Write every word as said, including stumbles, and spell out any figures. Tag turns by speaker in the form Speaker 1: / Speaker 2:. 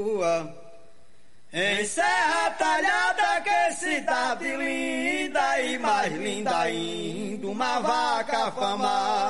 Speaker 1: Em Serra Talhada, que cidade linda, e mais linda ainda, uma vaca afamada.